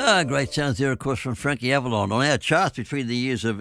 Great sounds there, of course, from Frankie Avalon. On our charts between the years of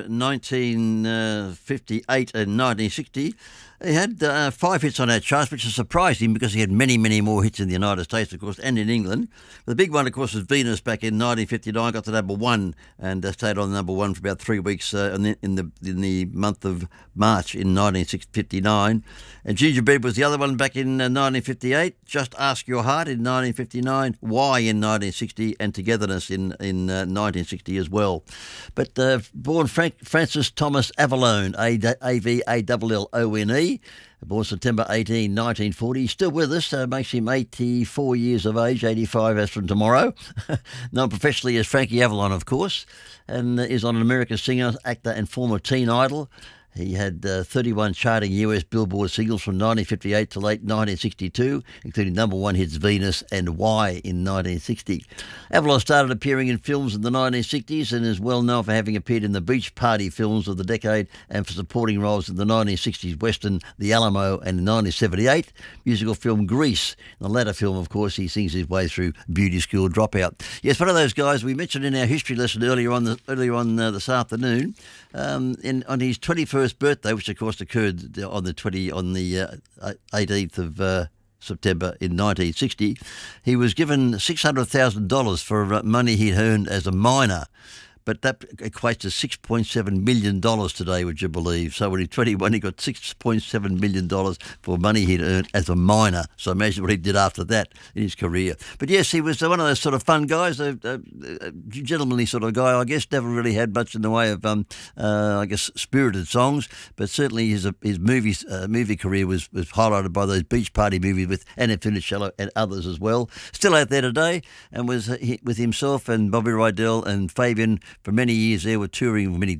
1958 and 1960, he had 5 hits on our charts, which is surprising because he had many, many more hits in the United States, of course, and in England. The big one, of course, was Venus back in 1959, got to number 1 and stayed on number 1 for about 3 weeks in the month of March in 1959. And Gingerbread was the other one back in 1958. Just Ask Your Heart in 1959. Why in 1960, and Togetherness in 1960 as well. But born Francis Thomas Avalone, Avallone, born September 18, 1940. He's still with us, makes him 84 years of age, 85 as from tomorrow. Known professionally as Frankie Avalon, of course, and is on an American singer, actor and former teen idol. He had 31 charting US Billboard singles from 1958 to late 1962, including number 1 hits Venus and Why in 1960. Avalon started appearing in films in the 1960s and is well known for having appeared in the beach party films of the decade and for supporting roles in the 1960s Western The Alamo and in 1978 musical film Grease. In the latter film, of course, he sings his way through Beauty School Dropout. Yes, one of those guys we mentioned in our history lesson earlier on this afternoon. On his 21st birthday, which of course occurred on the 18th of September in 1960, he was given $600,000 for money he'd earned as a miner. But that equates to $6.7 million today, would you believe? So when he was 21, he got $6.7 million for money he'd earned as a miner. So imagine what he did after that in his career. But yes, he was one of those sort of fun guys, a gentlemanly sort of guy, I guess. Never really had much in the way of, spirited songs. But certainly his movie career was highlighted by those beach party movies with Anna Funicello and others as well. Still out there today, and was with himself and Bobby Rydell and Fabian. For many years, they were touring with many